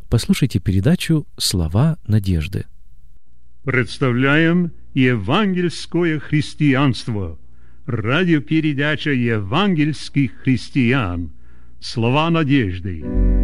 Послушайте передачу «Слова надежды». Представляем евангельское христианство. Радиопередача евангельских христиан. Слова надежды.